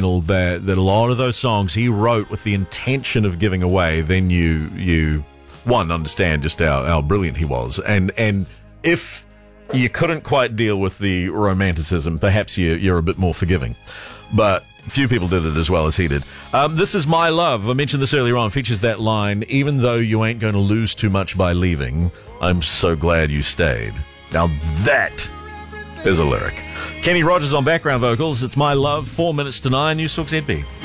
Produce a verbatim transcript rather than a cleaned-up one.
vinyl that, that a lot of those songs he wrote with the intention of giving away, then you, you one, understand just how, how brilliant he was. And, and if you couldn't quite deal with the romanticism, perhaps you, you're a bit more forgiving. But few people did it as well as he did. Um, This Is My Love, I mentioned this earlier on, features that line, even though you ain't going to lose too much by leaving, I'm so glad you stayed. Now that is a lyric. Kenny Rogers on background vocals. It's My Love, four minutes to nine, News Talk Z B.